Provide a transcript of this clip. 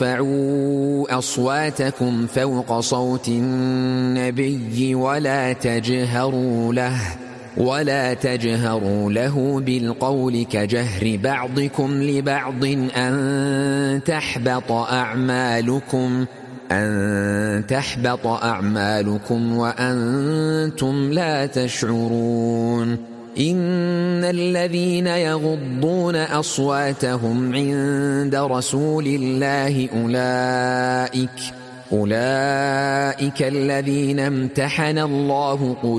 ارفعوا أصواتكم فوق صوت النبي ولا تجهروا له بالقول كجهر بعضكم لبعض أن تحبط أعمالكم وأنتم لا تشعرون. إن الذين يغضون أصواتهم عند رسول الله أولئك الذين امتحن الله قلوبهم